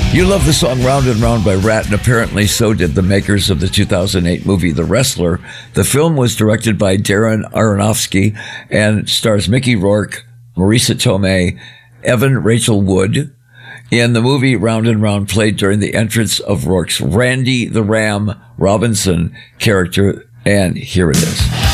You love the song Round and Round by Rat, and apparently so did the makers of the 2008 movie The Wrestler. The film was directed by Darren Aronofsky and stars Mickey Rourke, Marisa Tomei, Evan Rachel Wood. In the movie, Round and Round played during the entrance of Rourke's Randy the Ram Robinson character, and here it is.